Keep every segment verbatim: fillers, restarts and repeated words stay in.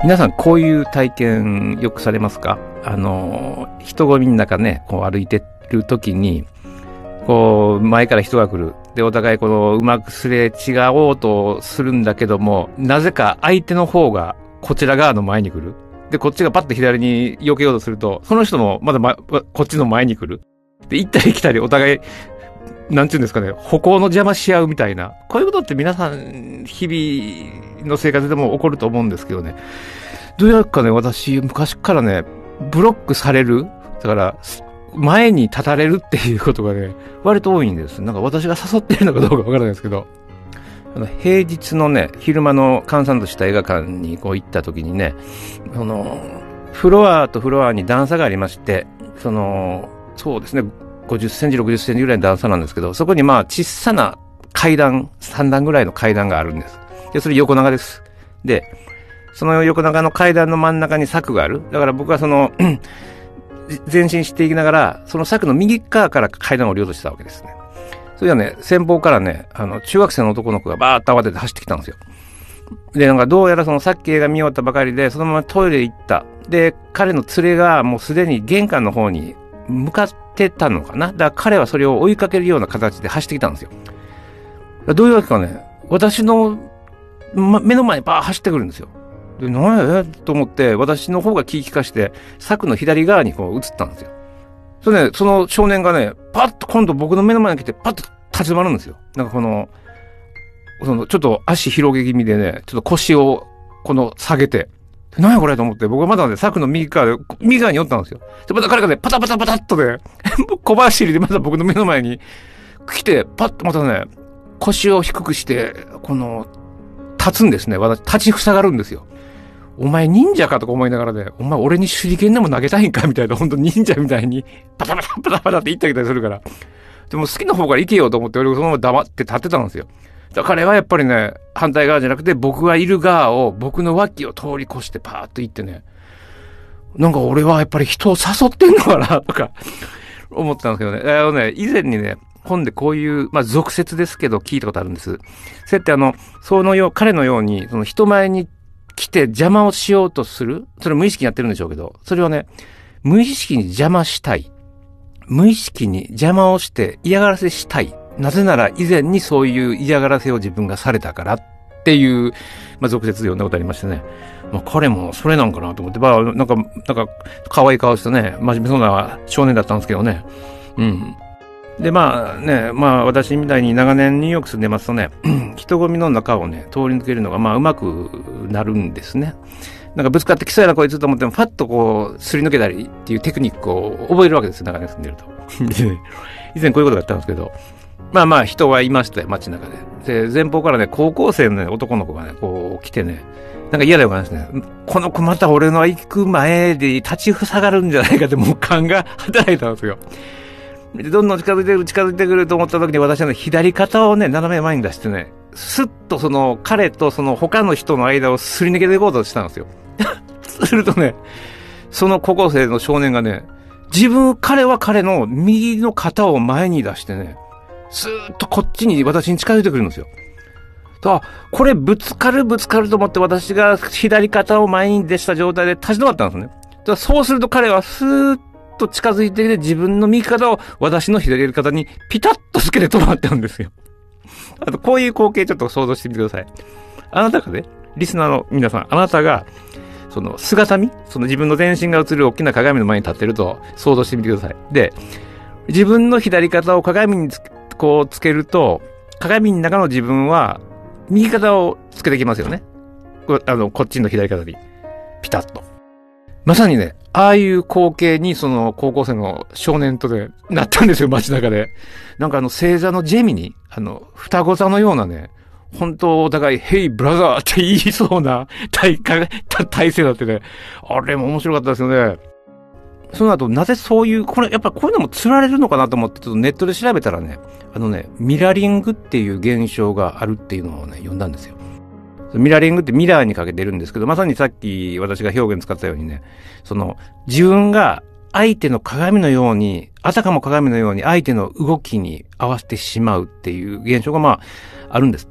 皆さんこういう体験よくされますか？あの、人混みの中ね、こう歩いてる時に、こう、前から人が来る。で、お互いこの、うまくすれ違おうとするんだけども、なぜか相手の方がこちら側の前に来る。で、こっちがパッと左に避けようとすると、その人もまだ、ま、こっちの前に来る。で、行ったり来たりお互い、なんていうんですかね、歩行の邪魔し合うみたいな。こういうことって皆さん、日々の生活でも起こると思うんですけどね。どうやらかね、私、昔からね、ブロックされる。だから、前に立たれるっていうことがね、割と多いんです。なんか私が誘ってるのかどうかわからないですけど、あの、平日のね、昼間の閑散とした映画館にこう行った時にね、その、フロアとフロアに段差がありまして、その、そうですね、ごじゅっセンチ、ろくじゅっセンチぐらいの段差なんですけど、そこにまあ小さな階段、さん段ぐらいの階段があるんです。で、それ横長です。で、その横長の階段の真ん中に柵がある。だから僕はその、前進していきながら、その柵の右側から階段を降りようとしてたわけですね。それではね、先方からね、あの、中学生の男の子がバーッと慌てて走ってきたんですよ。で、なんかどうやらそのさっき映画見終わったばかりで、そのままトイレ行った。で、彼の連れがもうすでに玄関の方に向かってたのかな。だから彼はそれを追いかけるような形で走ってきたんですよ。どういうわけかね、私の、ま、目の前にバーッ走ってくるんですよ。で、何やと思って、私の方が気利かして、柵の左側にこう移ったんですよ。それね、その少年がね、パッと今度僕の目の前に来て、パッと立ち止まるんですよ。なんかこの、その、ちょっと足広げ気味でね、ちょっと腰を、この、下げて、何やこれと思って、僕はまだね、柵の右側で、右側に寄ったんですよ。で、また彼がね、パタパタパタっとね、小走りでまた僕の目の前に来て、パッとまたね、腰を低くして、この、立つんですね。私、立ちふさがるんですよ。お前忍者かとか思いながらね、お前俺に手裏剣でも投げたいんかみたいな、ほんと忍者みたいに、パタパタパタパタって言ってあげたりするから。でも好きな方から行けよと思って、俺そのまま黙って立ってたんですよ。だから彼はやっぱりね、反対側じゃなくて、僕がいる側を、僕の脇を通り越してパーッと行ってね、なんか俺はやっぱり人を誘ってんのかなとか、思ってたんですけどね。あのね、以前にね、本でこういう、まあ、俗説ですけど聞いたことあるんです。そうやってあの、そのよう、彼のように、その人前に来て邪魔をしようとする。それ無意識にやってるんでしょうけど、それをね、無意識に邪魔したい。無意識に邪魔をして嫌がらせしたい。なぜなら以前にそういう嫌がらせを自分がされたからっていう、まあ、俗説読んだことありましてね。まあ、彼もそれなんかなと思って、まあ、なんか、なんか、可愛い顔してね、真面目そうな少年だったんですけどね。うん。で、まあね、まあ私みたいに長年ニューヨーク住んでますとね、人混みの中をね、通り抜けるのがまあうまくなるんですね。なんかぶつかってきそうやなこいつと思っても、パッとこう、すり抜けたりっていうテクニックを覚えるわけですよ、長年住んでると。以前こういうことがあったんですけど、まあまあ人はいましたよ、街中で。で、前方からね、高校生の、ね、男の子がね、こう来てね、なんか嫌だよかですね。この子また俺の行く前で立ちふさがるんじゃないかってもう勘が働いたんですよ。で、どんどん近づいてくる、近づいてくると思った時に私はね、左肩をね、斜め前に出してね、スッとその、彼とその他の人の間をすり抜けていこうとしたんですよ。するとね、その高校生の少年がね、自分、彼は彼の右の肩を前に出してね、スーッとこっちに私に近づいてくるんですよ。と、これぶつかるぶつかると思って私が左肩を前に出した状態で立ち止まったんですね。とそうすると彼はスーッと近づいてきて自分の右肩を私の左肩にピタッとつけて止まったんですよ。あとこういう光景ちょっと想像してみてください。あなたがね、リスナーの皆さん、あなたがその姿見、その自分の全身が映る大きな鏡の前に立ってると想像してみてください。で、自分の左肩を鏡につこうつけると、鏡の中の自分は右肩をつけてきますよね。こあの、こっちの左肩に。ピタッと。まさにね、ああいう光景にその高校生の少年とでなったんですよ、街中で。なんかあの星座のジェミニ、あの、双子座のようなね、本当お互い、ヘイブラザーって言いそうな体体勢だってね、あれも面白かったですよね。その後、なぜそういう、これ、やっぱこういうのも釣られるのかなと思って、ちょっとネットで調べたらね、あのね、ミラリングっていう現象があるっていうのをね、読んだんですよ。ミラリングってミラーにかけてるんですけど、まさにさっき私が表現使ったようにね、その、自分が相手の鏡のように、あたかも鏡のように相手の動きに合わせてしまうっていう現象がまあ、あるんですって。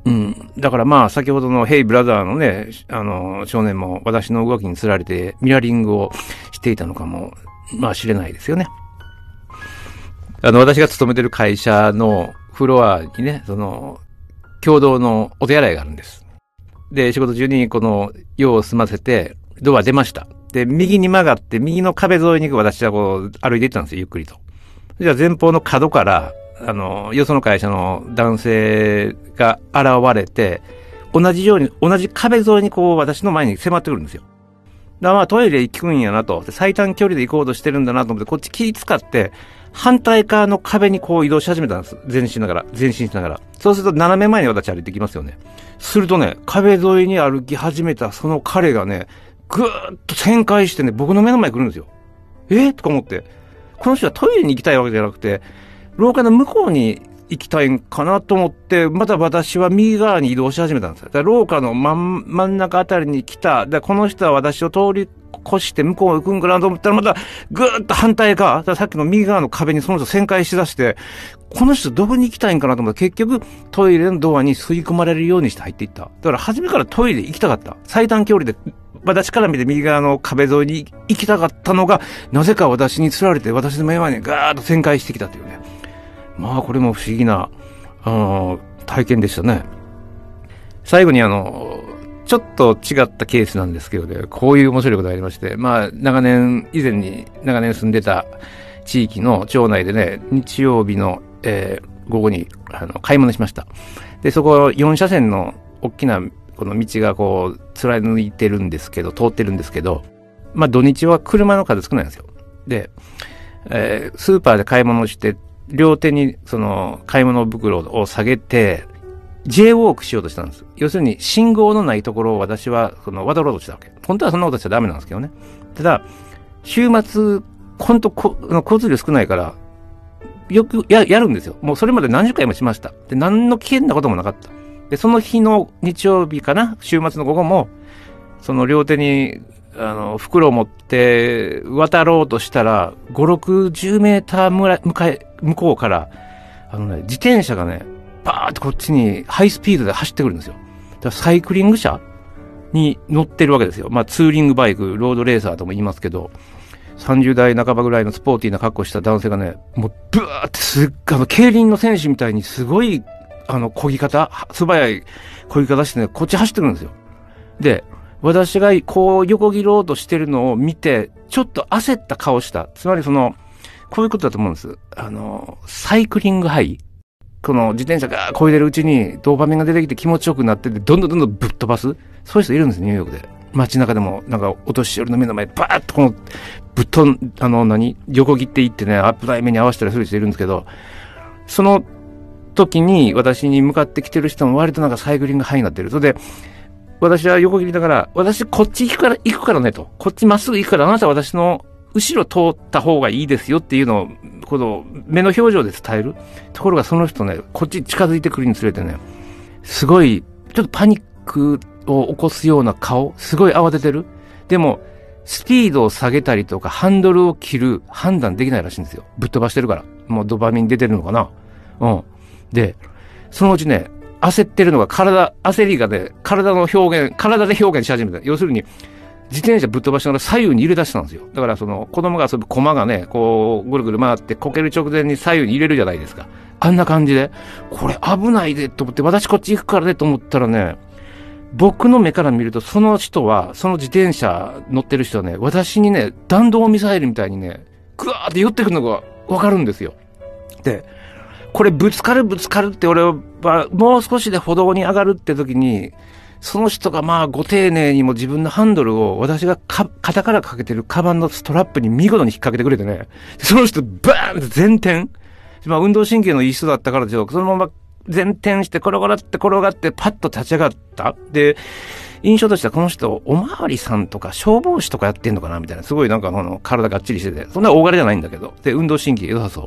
うん。だからまあ、先ほどのヘイブラザーのね、あの、少年も私の動きにつられてミラーリングをしていたのかも、まあ知れないですよね。あの、私が勤めてる会社のフロアにね、その、共同のお手洗いがあるんです。で、仕事中にこの、用を済ませて、ドア出ました。で、右に曲がって、右の壁沿いに私はこう、歩いていったんですよ、ゆっくりと。じゃあ前方の角から、あの、よその会社の男性が現れて、同じように、同じ壁沿いにこう、私の前に迫ってくるんですよ。だからまあトイレ行くんやなと、最短距離で行こうとしてるんだなと思って、こっち気使って、反対側の壁にこう移動し始めたんです。前進しながら、前進しながら。そうすると斜め前に私歩いてきますよね。するとね、壁沿いに歩き始めたその彼がね、ぐーっと旋回してね、僕の目の前に来るんですよ。えー、とか思って。この人はトイレに行きたいわけじゃなくて、廊下の向こうに行きたいんかなと思って、また私は右側に移動し始めたんですよ。だから廊下の真ん、真ん中あたりに来た。で、この人は私を通り越して向こう行くんかなと思ったら、またぐーっと反対側、だからさっきの右側の壁にその人旋回しだして、この人どこに行きたいんかなと思ったら、結局トイレのドアに吸い込まれるようにして入っていった。だから初めからトイレ行きたかった。最短距離で、私から見て右側の壁沿いに行きたかったのが、なぜか私に釣られて私の目の前にガーッと旋回してきたというね。まあこれも不思議な、あの、体験でしたね。最後にあの、ちょっと違ったケースなんですけどね、こういう面白いことがありまして、まあ長年、以前に長年住んでた地域の町内でね、日曜日の、えー、午後にあの買い物しました。で、そこよん車線の大きなこの道がこう貫いてるんですけど、通ってるんですけど、まあ土日は車の数少ないんですよ。で、えー、スーパーで買い物して、両手にその買い物袋を下げて、J ウォークしようとしたんです。要するに信号のないところを私はその渡ろうとしたわけ。本当はそんなことしちゃダメなんですけどね。ただ、週末、本当こ交通量少ないから、よくや、やるんですよ。もうそれまで何十回もしました。で、何の危険なこともなかった。で、その日の日曜日かな、週末の午後も、その両手に、あの、袋を持って渡ろうとしたら、ご、ろくじゅうメーターむら向かい、向こうから、あのね、自転車がね、バーってこっちにハイスピードで走ってくるんですよ。だからサイクリング車に乗ってるわけですよ。まあツーリングバイク、ロードレーサーとも言いますけど、さんじゅう代半ばぐらいのスポーティーな格好した男性がね、もうブワーってすっあの、競輪の選手みたいにすごい、あの、漕ぎ方、素早い漕ぎ方してね、こっち走ってくるんですよ。で、私がこう横切ろうとしてるのを見て、ちょっと焦った顔した。つまりその、こういうことだと思うんです。あの、サイクリングハイ。この自転車が漕いでるうちにドーパミンが出てきて気持ちよくなってて、どんどんどんどんぶっ飛ばす。そういう人いるんです、ニューヨークで。街中でも、なんか、お年寄りの目の前、バーッとこの、ぶっ飛ん、あの、何横切っていってね、アップダイ目に合わせたりする人いるんですけど、その時に私に向かってきてる人も割となんかサイクリングハイになってる。それで、私は横切りながら、私こっち行くから、行くからねと。こっちまっすぐ行くから、あなたは私の後ろ通った方がいいですよっていうのを、この目の表情で伝える。ところがその人ね、こっち近づいてくるにつれてね、すごい、ちょっとパニックを起こすような顔、すごい慌ててる。でも、スピードを下げたりとか、ハンドルを切る判断できないらしいんですよ。ぶっ飛ばしてるから。もうドーパミン出てるのかな。うん。で、そのうちね、焦ってるのが体、焦りがね、体の表現、体で表現し始めた。要するに、自転車ぶっ飛ばしながら左右に入れ出したんですよ。だからその子供が遊ぶ駒がね、こうぐるぐる回ってこける直前に左右に入れるじゃないですか。あんな感じで、これ危ないでと思って、私こっち行くからねと思ったらね、僕の目から見るとその人は、その自転車乗ってる人はね、私にね、弾道ミサイルみたいにね、ぐわーって寄ってくるのがわかるんですよ。で、これぶつかるぶつかるって俺はもう少しで歩道に上がるって時に、その人がまあご丁寧にも自分のハンドルを私がか肩からかけてるカバンのストラップに見事に引っ掛けてくれてね、その人バーンって前転、まあ運動神経のいい人だったからでしょう。そのまま前転してコロコロって転がってパッと立ち上がった。で、印象としてはこの人おまわりさんとか消防士とかやってんのかなみたいな、すごいなんかあの体がっちりしてて、そんな大柄じゃないんだけど、で運動神経良さそう。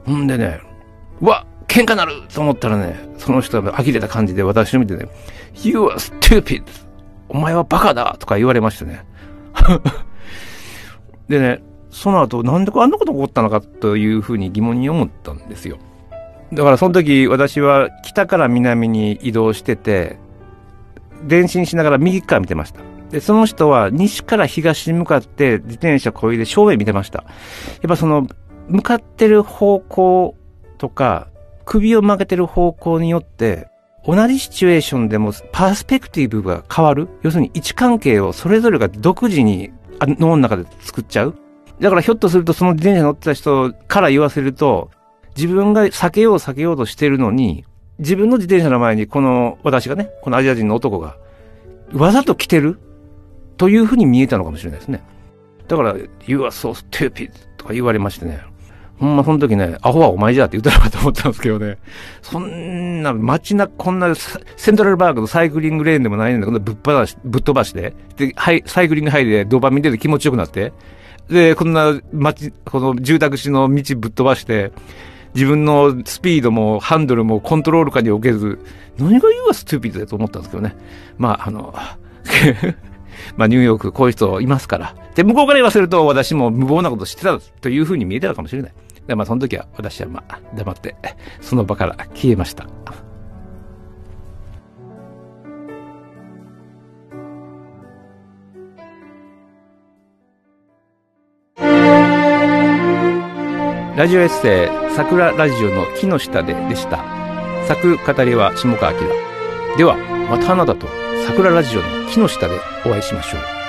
ほんでね、うわ喧嘩なると思ったらね、その人が呆れた感じで私を見てね、You are stupid! お前はバカだとか言われましてね。でね、その後なんであんなこと起こったのかというふうに疑問に思ったんですよ。 だからその時私は北から南に移動してて、前進しながら右側見てました。で、その人は西から東に向かって自転車こいで正面見てました。やっぱその向かってる方向とか首を曲げてる方向によって同じシチュエーションでもパースペクティブが変わる。要するに位置関係をそれぞれが独自に脳の中で作っちゃう。だからひょっとするとその自転車乗ってた人から言わせると、自分が避けよう避けようとしてるのに、自分の自転車の前にこの私がね、このアジア人の男がわざと来てるというふうに見えたのかもしれないですね。だから、You are so stupid とか言われましてね。ほんまその時ね、アホはお前じゃって言ったのかと思ったんですけどね。そんな街な、こんなセントラルパークのサイクリングレーンでもないんだけど、ぶっ放し、ぶっ飛ばして、で、はい、サイクリング入りでドーパミン出て気持ちよくなって、で、こんな街、この住宅地の道ぶっ飛ばして、自分のスピードもハンドルもコントロール下に置けず、何が言うはストゥーピッドだと思ったんですけどね。まあ、あの、まあ、ニューヨークこういう人いますから。で、向こうから言わせると私も無謀なことしてたというふうに見えてたかもしれない。で、まあ、その時は私はまあ、黙って、その場から消えました。ラジオエッセイ、桜ラジオの木の下ででした。作語りは下川明。では、またあなたと桜ラジオの木の下でお会いしましょう。